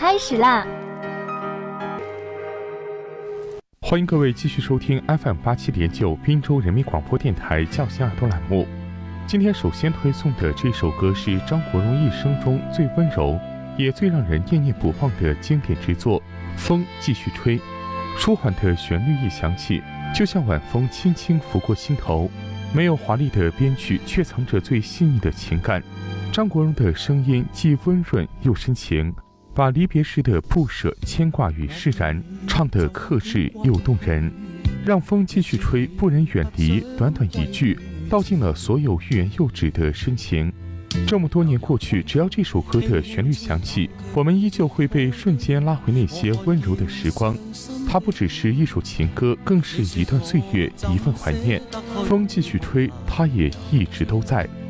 开始啦！ 欢迎各位继续收听 FM87.9 滨州人民广播电台叫醒耳朵栏目。今天首先推送的这首歌是张国荣一生中最温柔也最让人念念不忘的经典之作《风继续吹》。舒缓的旋律一响起，就像晚风轻轻拂过心头，没有华丽的编曲，却藏着最细腻的情感。张国荣的声音既温润又深情，把离别时的不舍、牵挂与释然唱得克制又动人。让风继续吹，不忍远离，短短一句，道尽了所有欲言又止的深情。这么多年过去，只要这首歌的旋律响起，我们依旧会被瞬间拉回那些温柔的时光。它不只是一首情歌，更是一段岁月，一份怀念。风继续吹，它也一直都在。